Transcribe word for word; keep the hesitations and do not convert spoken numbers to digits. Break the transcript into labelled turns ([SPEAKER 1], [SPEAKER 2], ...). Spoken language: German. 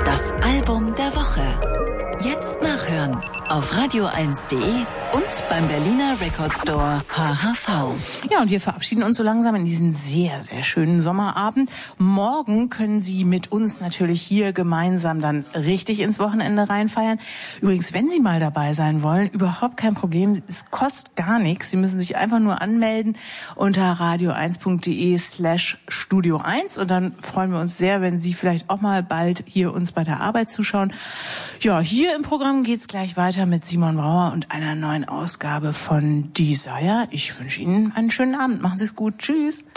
[SPEAKER 1] Das Album der Woche. Jetzt nachhören auf radio eins punkt de und beim Berliner Record Store H H V.
[SPEAKER 2] Ja, und wir verabschieden uns so langsam in diesen sehr, sehr schönen Sommerabend. Morgen können Sie mit uns natürlich hier gemeinsam dann richtig ins Wochenende reinfeiern. Übrigens, wenn Sie mal dabei sein wollen, überhaupt kein Problem. Es kostet gar nichts. Sie müssen sich einfach nur anmelden unter radio eins punkt de slash studio eins und dann freuen wir uns sehr, wenn Sie vielleicht auch mal bald hier uns bei der Arbeit zuschauen. Ja, hier im Programm geht's gleich weiter mit Simon Brauer und einer neuen Ausgabe von Desire. Ich wünsche Ihnen einen schönen Abend. Machen Sie es gut. Tschüss.